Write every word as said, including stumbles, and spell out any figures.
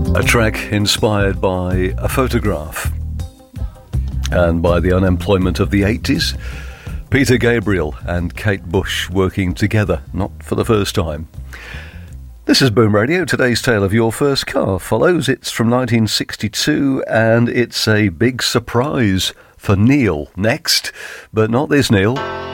A track inspired by a photograph and by the unemployment of the eighties. Peter Gabriel and Kate Bush working together, not for the first time. This is Boom Radio. Today's tale of your first car follows. It's from nineteen sixty-two and it's a big surprise for Neil next, but not this Neil.